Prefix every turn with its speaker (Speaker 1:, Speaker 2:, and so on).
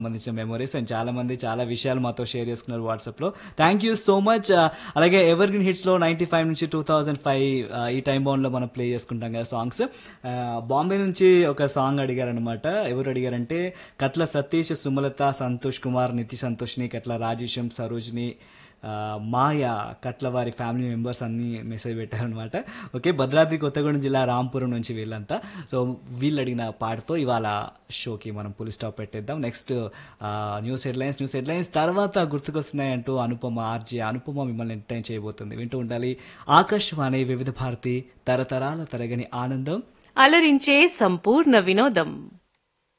Speaker 1: సంబంధించిన memories and చాలా మంది చాలా విషయాలు మాతో షేర్ చేసుకున్నారు వాట్సాప్ లో. Thank you so much. అలాగే ఎవర్ గ్రీన్ హిట్స్ లో 95 నుంచి 2005 ఈ టైం బౌండ్ లో మనం ప్లే చేసుకుంటాం కదా సాంగ్స్. బాంబే నుంచి ఒక సాంగ్ అడిగారనమాట. ఎవరు అడిగారంటే కట్ల సతీష్, సుమలత, సంతోష్ కుమార్, నితి సంతోష్ని, కట్ల రాజేశం, సరోజ్ని, మాయ, కట్ల వారి ఫ్యామిలీ మెంబర్స్ అన్ని మెసేజ్ పెట్టారనమాట. ఓకే, భద్రాద్రి కొత్తగూడెం జిల్లా రాంపురం నుంచి వీళ్ళంతా. సో వీళ్ళు అడిగిన పాటతో ఇవాళ షోకి మనం పులి స్టాప్ పెట్టేద్దాం. నెక్స్ట్ న్యూస్ హెడ్లైన్స్ తర్వాత గుర్తుకొస్తున్నాయి అంటూ ఆర్జే అనుపమ మిమ్మల్ని ఎంటర్టైన్ చేయబోతుంది. వింటూ ఉండాలి ఆకాశవాణి వివిధ భారతి, తరతరాల తరగని ఆనందం,
Speaker 2: అలరించే సంపూర్ణ వినోదం.